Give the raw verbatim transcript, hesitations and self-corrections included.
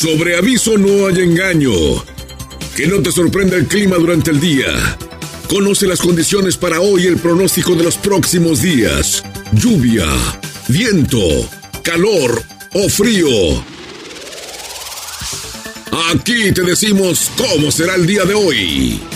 Sobre aviso no hay engaño. Que no te sorprenda el clima durante el día. Conoce las condiciones para hoy y el pronóstico de los próximos días. Lluvia, viento, calor o frío. Aquí te decimos cómo será el día de hoy.